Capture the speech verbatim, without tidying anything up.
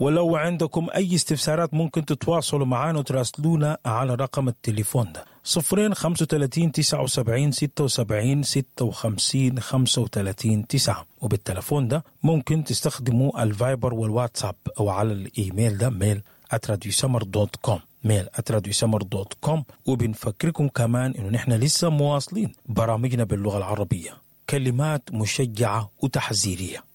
ولو عندكم أي استفسارات ممكن تتواصلوا معنا وتراسلونا على رقم التليفون ده صفرين خمسة وثلاثين تسعة وسبعين ستة وسبعين ستة وخمسين خمسة وثلاثين تسعة. وبالتليفون ده ممكن تستخدموا الفايبر والواتساب أو على الإيميل ده ميل آت راديو سمر دوت كوم ميل آت راديو سمر دوت كوم. وبنفكركم كمان إنه نحن لسه مواصلين برامجنا باللغة العربية، كلمات مشجعة وتحذيرية.